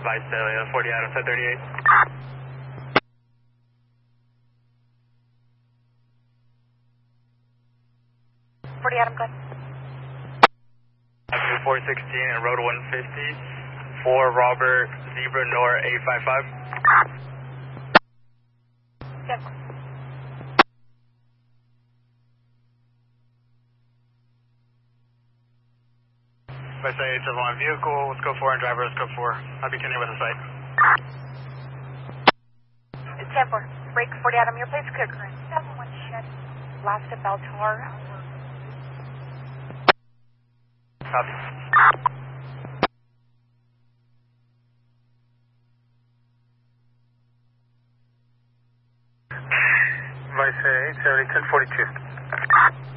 Vice 40 Adam 738. 40 Adam, good. Avenue 416 and Road 150 for Robert Zebra Nor 855. Good. Vice 871 vehicle, let's go 4 and driver, let's go 4. I'll be continuing with the site. It's 10-4. Break 40 Adam, your place clear current. 71 Shed, last of Beltar. Copy. Vice 870 1042.